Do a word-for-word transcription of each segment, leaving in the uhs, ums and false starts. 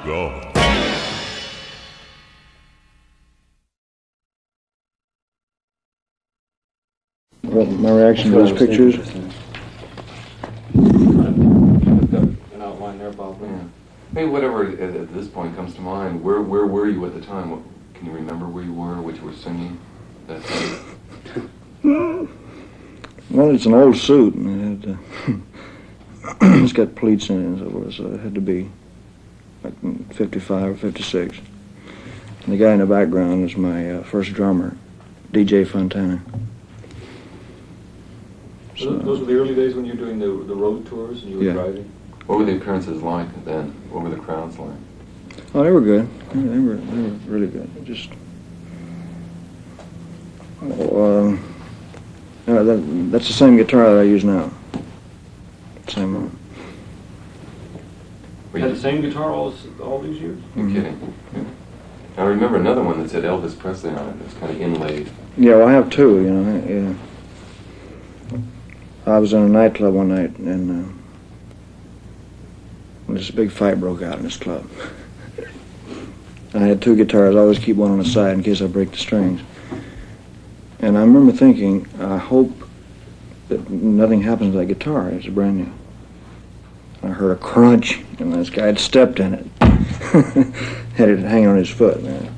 God. What my reaction to these pictures? An outline there, Bob. Yeah. Hey, whatever at, at this point comes to mind, where where were you at the time? What, can you remember where you were, what you were singing? That Well, it's an old suit, and it had, uh, it's got pleats in it and so forth, so it had to be like fifty-five or fifty-six. And the guy in the background is my uh, first drummer, D J Fontana. So those were the early days when you were doing the the road tours and you were Yeah. driving? What were the appearances like then? What were the crowds like? Oh, they were good. They were, they were really good. Just, oh, um, uh, that, that's the same guitar that I use now. Same one. Were You had you the same guitar all this, all these years? you Mhm. kidding? Yeah. I remember another one that said Elvis Presley on it. It was kind of inlaid. Yeah, well, I have two, you know. Yeah. I was in a nightclub one night, and uh, this big fight broke out in this club. I had two guitars. I always keep one on the side in case I break the strings. And I remember thinking, I hope that nothing happens to that guitar. It's brand new. I heard a crunch, and this guy had stepped in it. Had it hanging on his foot, man.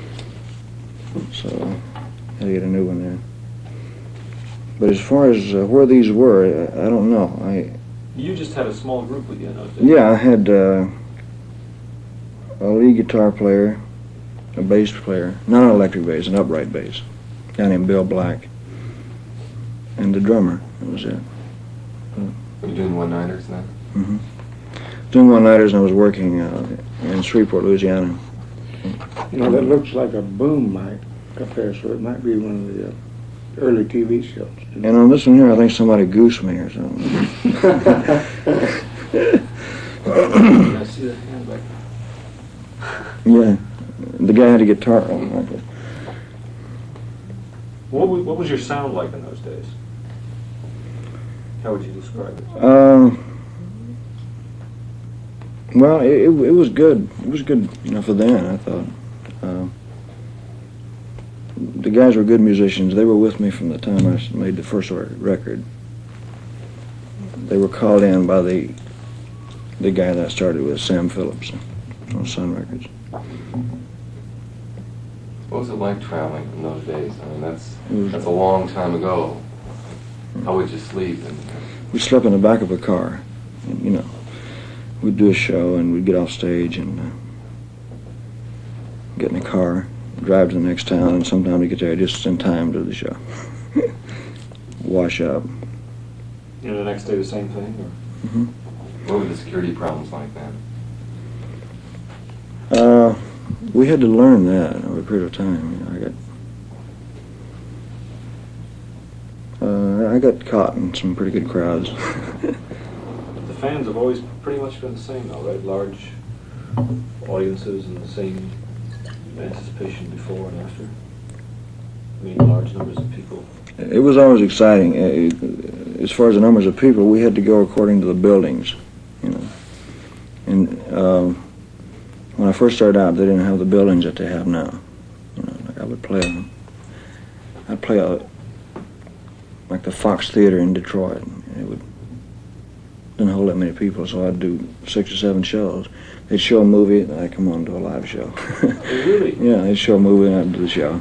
So I had to get a new one there. But as far as uh, where these were, I, I don't know. I You just had a small group with you, no? yeah, I had uh, a lead guitar player, a bass player, not an electric bass, an upright bass, a guy named Bill Black, and the drummer. That was it. Were you doing one-nighters then? Mm-hmm. Doing one-nighters, and I was working uh, in Shreveport, Louisiana. You know, that looks like a boom mic up there, so it might be one of the uh, early T V shows. And on this one here, I think somebody goosed me or something. I see the hand back. Yeah, the guy had a guitar on. Like it. What was, what was your sound like in those days? How would you describe it? Um. Well, it, it it was good. It was good, you know, for then. I thought. Uh, the guys were good musicians. They were with me from the time I s- made the first r- record. They were called in by the the guy that I started with, Sam Phillips, on Sun Records. What was it like traveling in those days? I mean, that's It was- that's a long time ago. How would you sleep? And, We slept in the back of a car, and, you know. We'd do a show, and we'd get off stage and uh, get in a car, drive to the next town, and sometimes we get there just in time to the show. Wash up. You know, the next day the same thing? Or? Mm-hmm. what were the security problems like then? Uh, we had to learn that over a period of time. You know, I got uh, I got caught in some pretty good crowds. The fans have always pretty much been the same, though, right? Large audiences and the same anticipation before and after. I mean, large numbers of people. It was always exciting. Uh, it- As far as the numbers of people, we had to go according to the buildings, you know. And um, when I first started out, they didn't have the buildings that they have now. You know, like I would play, I'd play a, like the Fox Theater in Detroit. It would didn't hold that many people, so I'd do six or seven shows. They'd show a movie, and I'd come on to a live show. Oh, really? Yeah, they'd show a movie, and I'd do the show.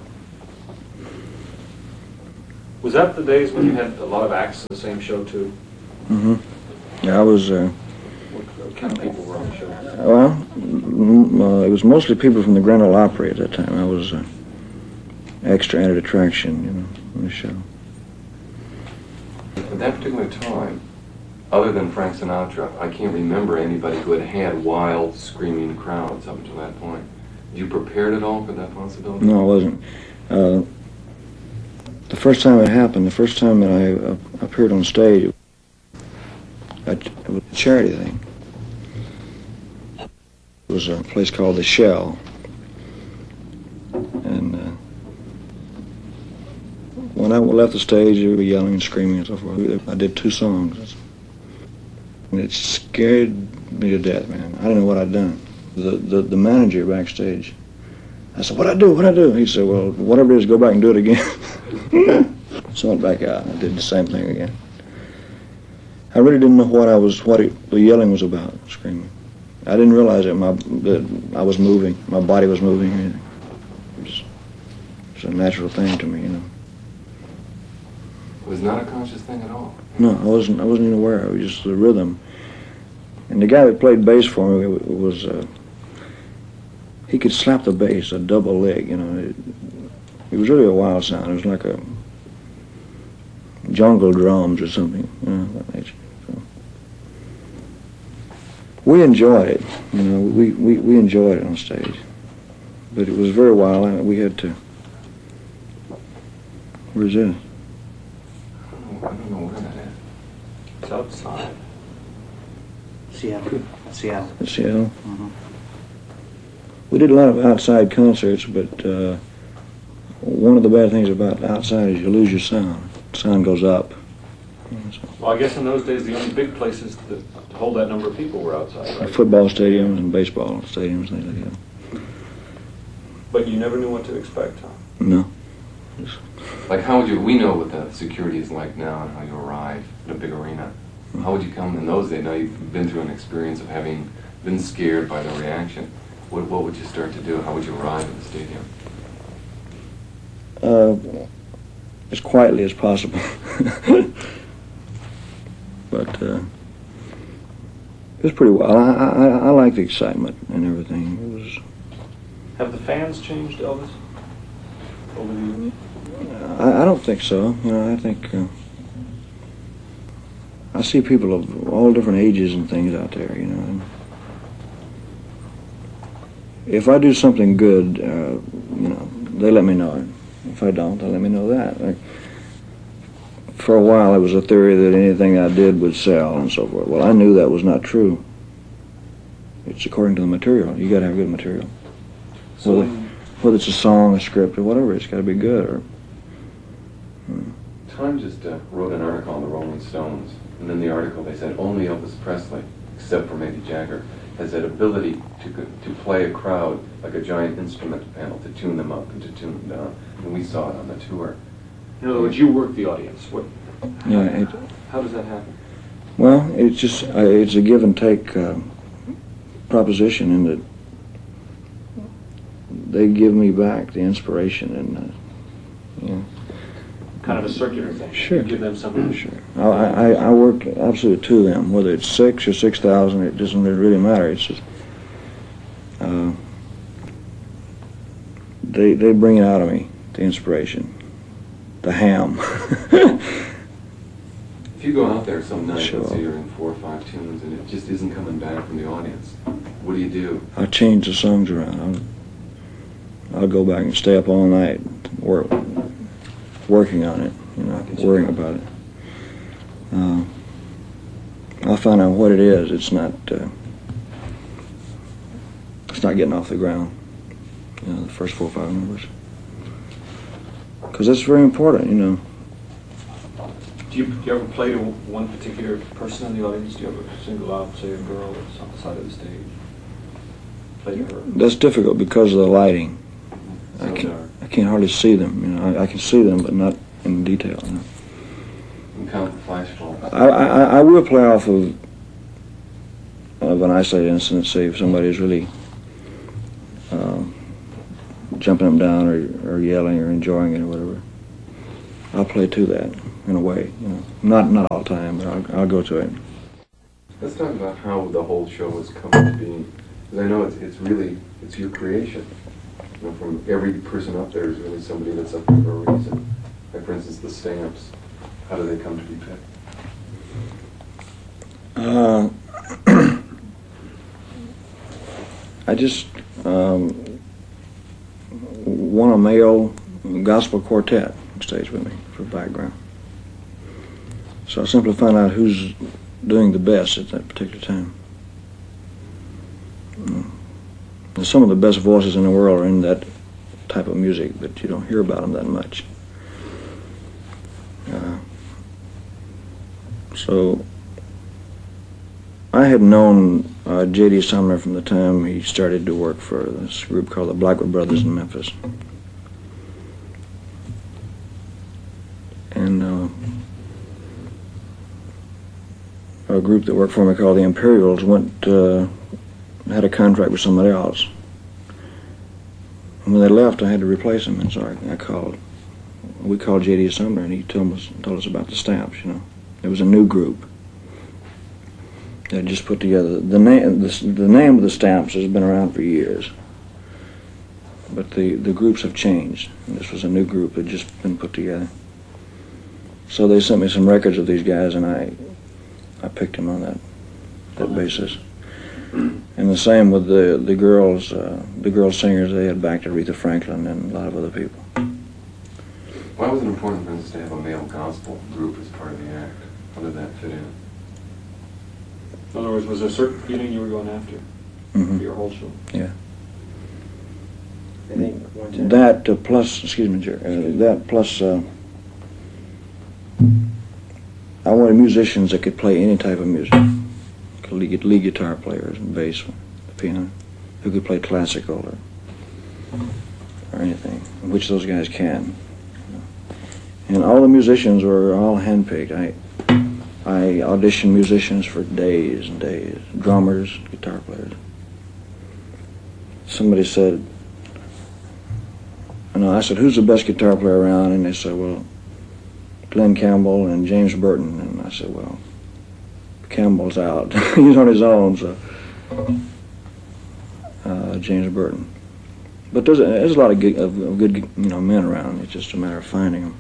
Was that the days when you had a lot of acts in the same show, too? Mm-hmm. Yeah, I was. Uh, What, what kind of people were on the show? Well, m- uh, it was mostly people from the Grand Ole Opry at that time. I was uh, extra added attraction, you know, on the show. At that particular time, other than Frank Sinatra, I can't remember anybody who had had wild, screaming crowds up until that point. Did you prepare at all for that possibility? No, I wasn't. Uh, the first time it happened, the first time that I uh, appeared on stage, it was a charity thing. It was a place called The Shell. And uh, when I left the stage, they were yelling and screaming and so forth. I did two songs. And it scared me to death, man. I didn't know what I'd done. the, the, the manager backstage. I said, "What'd I do? What'd I do?" He said, "Well, whatever it is, go back and do it again." So I went back out and I did the same thing again. I really didn't know what I was, what it, the yelling was about, screaming. I didn't realize that my that I was moving, my body was moving. Or anything. It was, it was a natural thing to me, you know. It was not a conscious thing at all. No, I wasn't. I wasn't even aware. It was just the rhythm. And the guy that played bass for me it was. Uh, he could slap the bass a double leg. You know, it, it was really a wild sound. It was like a jungle drums or something. You know, that nature. So. We enjoyed it. You know, we, we, we enjoyed it on stage, but it was very wild, and we had to. Where's this? I don't know where that is. It's outside. Seattle. Seattle. In Seattle. Mhm. We did a lot of outside concerts, but uh, one of the bad things about outside is you lose your sound. Sound goes up. You know, so. Well, I guess in those days the only big places that to hold that number of people were outside, right? Football stadiums and baseball stadiums, things like that. But you never knew what to expect, huh? No. Like, how would you, we know what the security is like now and how you arrive at a big arena. How would you come in those days? Now you've been through an experience of having been scared by the reaction. What, what would you start to do? How would you arrive at the stadium? Uh, as quietly as possible. But uh, it was pretty well. I, I, I like the excitement and everything. It was. Have the fans changed, Elvis, over the years? I, I don't think so. You know, I think uh, I see people of all different ages and things out there. You know, and if I do something good, uh, you know, they let me know it. If I don't, they let me know that. Like, for a while, it was a theory that anything I did would sell and so forth. Well, I knew that was not true. It's according to the material. You got to have good material. So Whether, whether it's a song, a script, or whatever, it's got to be good. Or hmm. Time just uh, wrote an article on the Rolling Stones, and in the article they said only Elvis Presley, except for maybe Jagger, has that ability to to play a crowd like a giant instrument panel, to tune them up and to tune them down. And we saw it on the tour. in other words, you work the audience. What? Yeah, it, How does that happen? well, it's just uh, it's a give and take uh, proposition, in that they give me back the inspiration, and uh, you know. Kind of a circular thing. Sure. You give them something. Sure. I, I, I work absolutely to them, whether it's six or six thousand. It doesn't really matter. It's just uh, they they bring it out of me, the inspiration, the ham. If you go out there some night, Sure. let's say you're in four or five tunes, and it just isn't coming back from the audience, what do you do? I change the songs around. I'll, I'll go back and stay up all night, work, working on it, you know, worrying about it. Uh, I'll find out what it is. It's not. Uh, it's not getting off the ground. You know, the first four or five numbers, because that's very important. You know. Do you, do you ever play to one particular person in the audience? Do you ever single out, say, a girl that's on the side of the stage? Play to her? That's difficult because of the lighting. I So can't. dark. I can't hardly see them. You know, I, I can see them, but not in detail. You know. You count the flash bulbs. I, I, I will play off of of an isolated incident, say if somebody's really uh, jumping them down or, or yelling or enjoying it or whatever. I'll play to that in a way, you know. Not not all the time, but I'll, I'll go to it. Let's talk about how the whole show has come to be. Because I know it's, it's really, it's your creation. You know, from every person up there is really somebody that's up there for a reason. Like, for instance, the Stamps. How do they come to be picked? Uh, I just um, want a male gospel quartet on stage with me for background. So I simply find out who's doing the best at that particular time. Mm. And some of the best voices in the world are in that type of music, but you don't hear about them that much. Uh, so I had known uh, J D Sumner from the time he started to work for this group called the Blackwood Brothers in Memphis. And uh, a group that worked for me called the Imperials went, uh, had a contract with somebody else. And when they left, I had to replace them, and so I, I called. We called J D Sumner, and he told us, told us about the Stamps, you know. It was a new group. They just put together the name. The, the name of the Stamps has been around for years, but the the groups have changed. And this was a new group that had just been put together. So they sent me some records of these guys, and I I picked them on that that basis. And the same with the the girls, uh, the girl singers. They had backed Aretha Franklin and a lot of other people. Why was it important for instance to have a male gospel group as part of the act? How did that fit in? In other words, was there a certain feeling you were going after Mm-hmm. for your whole show? Yeah. I think one time. That uh, plus, excuse me, Jerry, uh, that plus, uh, I wanted musicians that could play any type of music. Could lead, lead guitar players and bass, the piano, who could play classical or or anything, which those guys can. And all the musicians were all handpicked. I I auditioned musicians for days and days, drummers, guitar players. Somebody said, you know, I said, who's the best guitar player around? And they said, well, Glenn Campbell and James Burton. And I said, well, Campbell's out. He's on his own, so uh, James Burton. But there's a, there's a lot of good, of, of good, you know, men around. It's just a matter of finding them.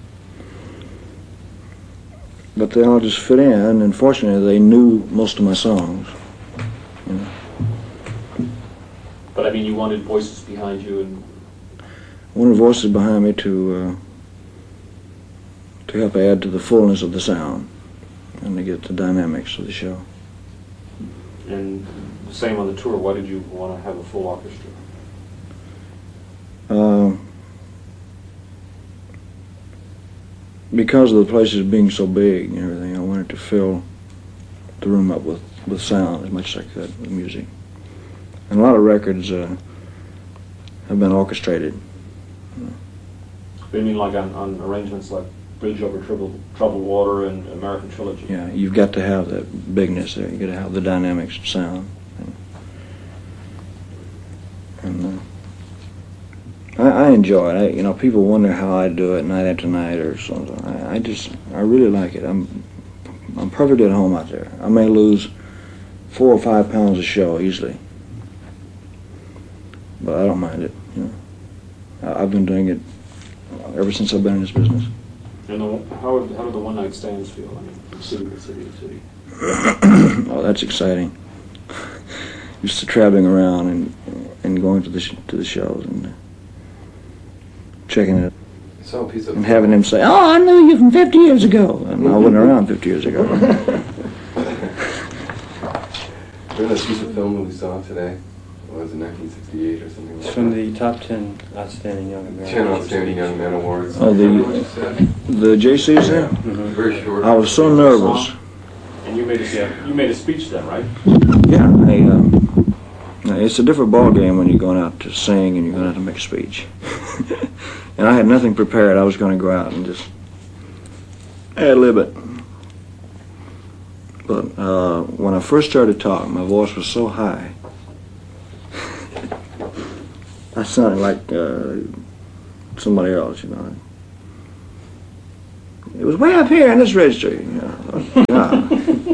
But they all just fit in, and fortunately, they knew most of my songs. You know. But I mean, you wanted voices behind you, and I wanted voices behind me to uh, to help add to the fullness of the sound and to get the dynamics of the show. and the same on the tour. Why did you want to have a full orchestra? Um, because of the places being so big and everything, I wanted to fill the room up with, with sound as much as I could, with music. And a lot of records uh, have been orchestrated. You mean like on, on arrangements like Bridge Over Troubled, Troubled Water and American Trilogy? Yeah, you've got to have that bigness there. You've got to have the dynamics of sound. And, and uh, I, I enjoy it. I, you know, people wonder how I do it night after night or something. I, I just, I really like it. I'm, I'm perfectly at home out there. I may lose four or five pounds a show easily, but I don't mind it. You know, I, I've been doing it ever since I've been in this business. And the, how, how do the one-night stands feel? I mean, from city to city to city. Oh, that's exciting. Used to traveling around and and going to the sh to the shows and uh, checking it I saw a piece of and having them say, "Oh, I knew you from fifty years ago," and I wasn't around fifty years ago. Remember that piece of film that we saw today? What was it, nineteen sixty-eight or something like It's from that? the top ten outstanding young Americans. ten Outstanding Young Men Awards. Oh, the- Remember what you said? The J Cs there? Mhm. Very short. I was so nervous. And you made a, you made a speech then, right? Yeah, I, um, it's a different ball game when you're going out to sing and you're going out to make a speech. And I had nothing prepared. I was going to go out and just ad-lib it. But uh, when I first started talking, my voice was so high. I sounded like uh, somebody else, you know. It was way up here in this register, you know. Yeah.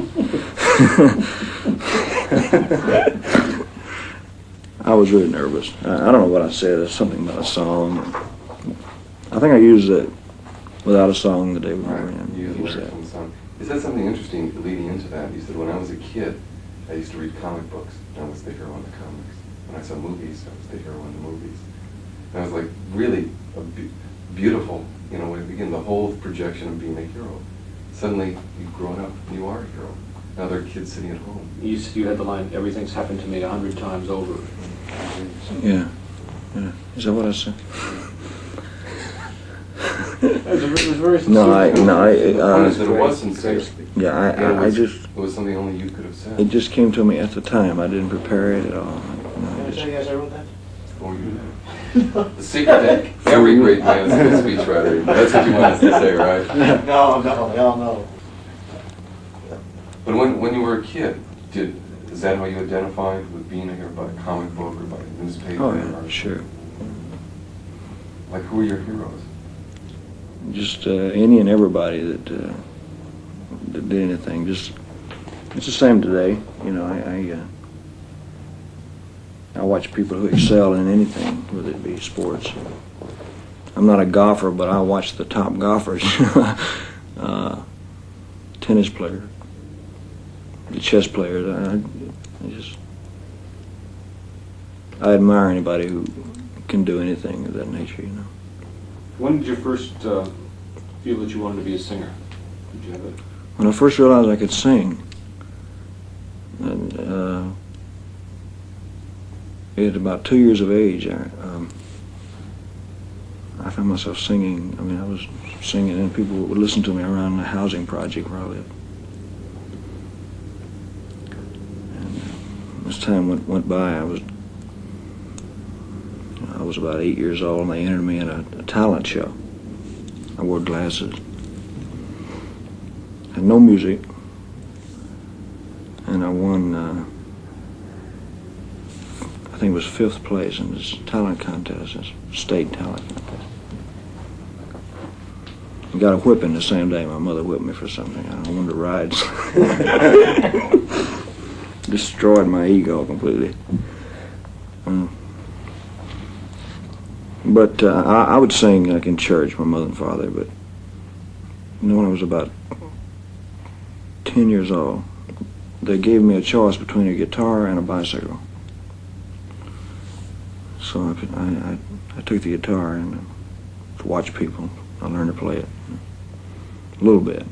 I was really nervous. I, I don't know what I said. It's something about a song. I think I used it without a song the day we were Right, in. you used Used lyrics that. from the song. You said something interesting leading into that. You said, when I was a kid, I used to read comic books. I was the hero in the comics. When I saw movies, I was the hero in the movies. And I was like, really a be beautiful, you know, when you begin the whole projection of being a hero. Suddenly, you've grown up and you are a hero. Now there are kids sitting at home. You, s- you had the line, "Everything's happened to me a hundred times over." Yeah. Yeah. Is that what I said? was, it was very No, I, sincere. no, I, The point uh, is that it was sincere. yeah, I, And it I, I was- just, It was something only you could have said. it just came to me at the time. I didn't prepare it at all. You know, I just- you guys I wrote that? Oh, you- The secret that every great man is a good speechwriter. That's what you wanted to say, right? No, no, no, no. But when, when you were a kid, did, is that how you identified with being here by a comic book or by a newspaper? Oh, yeah, or, sure. Like, who were your heroes? Just uh, any and everybody that, uh, that did anything. Just it's the same today. You know, I I, uh, I watch people who excel in anything, whether it be sports. I'm not a golfer, but I watch the top golfers. uh, tennis players, the chess players. I, I just I admire anybody who can do anything of that nature. You know. When did you first uh, feel that you wanted to be a singer? Did you have it? When I first realized I could sing, and, uh, at about two years of age, I, um, I found myself singing. I mean, I was singing, and people would listen to me around the housing project where I lived. And uh, as time went, went by, I was I was about eight years old, and they entered me in a, a talent show. I wore glasses. Had no music, and I won, uh, I think it was fifth place in this talent contest, this state talent contest. I got a whipping the same day. My mother whipped me for something. I wanted to ride. Destroyed my ego completely. Um, but uh, I, I would sing like in church, my mother and father, but you know, when I was about ten years old, they gave me a choice between a guitar and a bicycle. So I, I, I, I took the guitar and uh, to watch people. I learned to play it a little bit,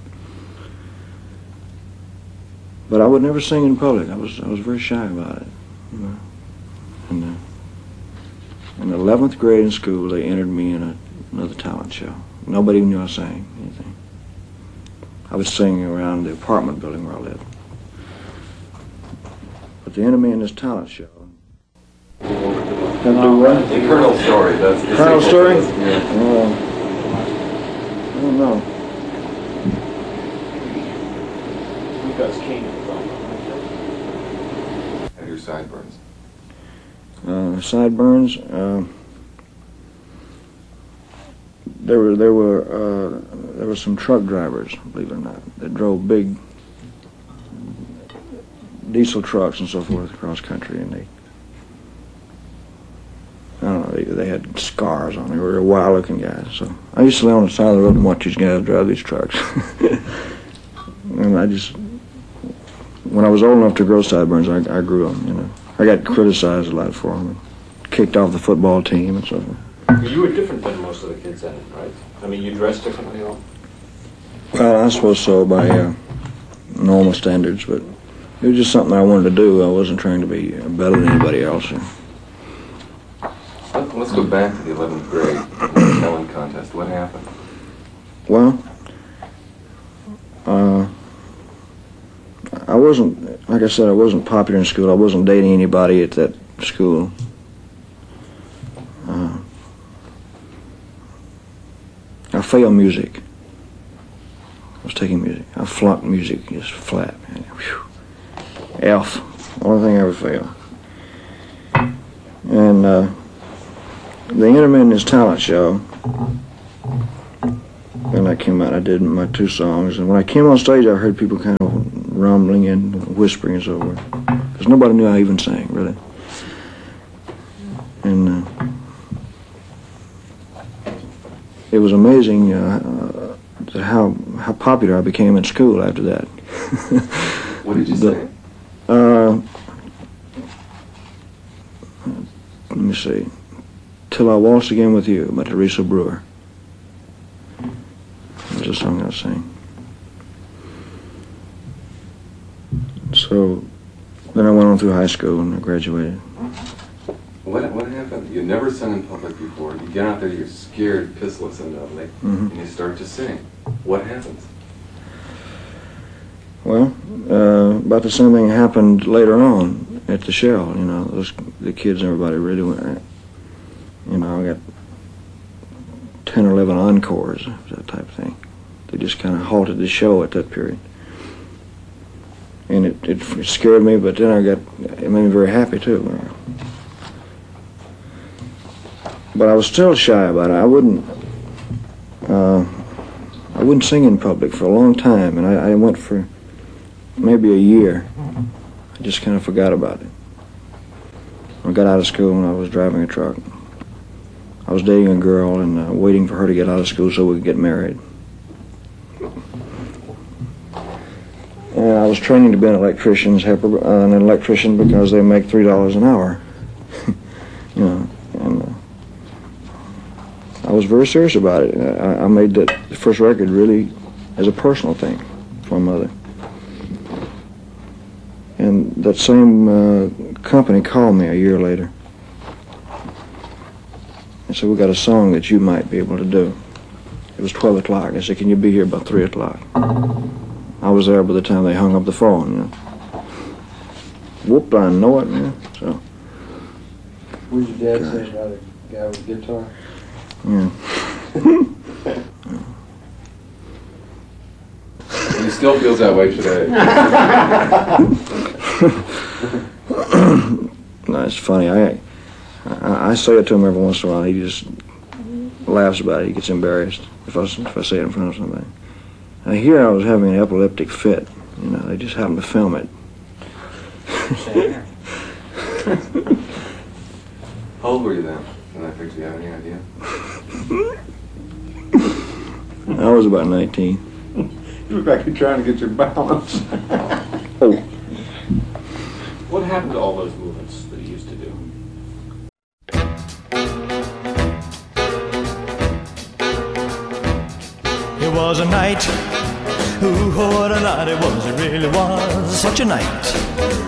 but I would never sing in public. I was I was very shy about it. You know? And uh, in eleventh grade in school, they entered me in a, another talent show. Nobody knew I sang anything. I was singing around the apartment building where I lived. But they entered me in this talent show. No, the Colonel's story. That's the Colonel's sequel story? to this, yeah. Uh, I don't know. You guys came from. And your sideburns. Uh, sideburns. Uh, there were there were uh, there were some truck drivers, believe it or not, that drove big diesel trucks and so forth across country, and they I don't know they they had scars on them. They were wild looking guys. So I used to lay on the side of the road and watch these guys drive these trucks, and I just when I was old enough to grow sideburns, I, I grew them. You know. I got criticized a lot for them, kicked off the football team and so forth. You were different than most of the kids then, right? I mean, you dressed differently, all. Well, I suppose so by uh, normal standards, but it was just something I wanted to do. I wasn't trying to be better than anybody else. Let, let's go back to the eleventh grade talent contest. What happened? Well, uh, I wasn't, like I said, I wasn't popular in school. I wasn't dating anybody at that school. Uh, I failed music. I was taking music. I flunked music just flat. Whew. F. Only thing I ever failed. And uh, they entered me in this talent show. When I came out, I did my two songs. And when I came on stage, I heard people kind of rumbling and whispering and so forth. Because nobody knew I even sang, really. And uh, it was amazing uh, uh, how how popular I became in school after that. What did you The- say? Uh, let me see. Till I Waltz Again With You by Teresa Brewer. That was a song I sang. So then I went on through high school and I graduated. What, what happened? You never sung in public before. You get out there, you're scared, pissless, and ugly, Mhm. and you start to sing. What happens? Well, uh, about the same thing happened later on at the Shell. You know, those the kids and everybody really went. You know, I got ten or eleven encores, that type of thing. They just kind of halted the show at that period, and it, it scared me. But then I got it made me very happy too. But I was still shy about it. I wouldn't. Uh, I wouldn't sing in public for a long time, and I, I went for maybe a year. I just kind of forgot about it. I got out of school and I was driving a truck. I was dating a girl and uh, waiting for her to get out of school so we could get married. And I was training to be an electrician's helper, uh, an electrician because they make three dollars an hour. You know, and uh, I was very serious about it. I, I made that first record really as a personal thing for my mother. And that same uh, company called me a year later and said, "We got a song that you might be able to do." It was twelve o'clock. I said, "Can you be here about three o'clock?" I was there by the time they hung up the phone, you know. Whooped, I know it, man. So, What did your dad Gosh. say about a guy with a guitar? yeah. And he still feels that way today. No, it's funny. I, I I say it to him every once in a while. He just laughs about it. He gets embarrassed if I, if I say it in front of somebody. I hear I was having an epileptic fit. You know, they just happened to film it. How old were you then? And I think, do you have any idea? I was about nineteen. You look like you're trying to get your balance. Oh. What happened to all those movements that he used to do? It was a night, ooh, what a night it was, it really was such a night.